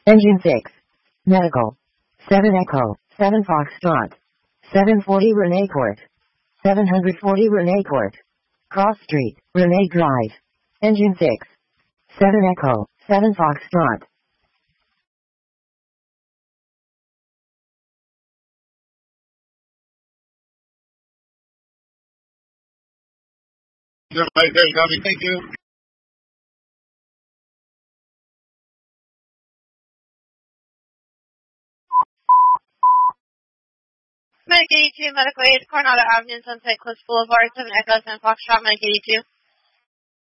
Engine 6. Medical. 7 Echo. 7 Foxtrot. 740 Renee Court. 740 Renee Court. Cross Street, Renee Drive. Engine 6. 7 Echo. 7 Foxtrot. Right there, copy. Thank you. Medicaid 2, Medical Aid, Coronado Avenue, Sunset Cliffs Boulevard, 7 Echo, 7 Foxtrot, Medicaid 2.